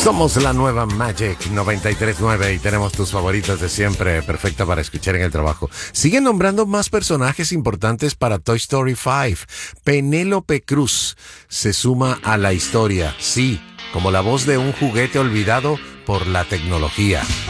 Somos la nueva Magic 93.9 y tenemos tus favoritos de siempre, perfecta para escuchar en el trabajo. Siguen nombrando más personajes importantes para Toy Story 5. Penélope Cruz se suma a la historia, sí, como la voz de un juguete olvidado por la tecnología.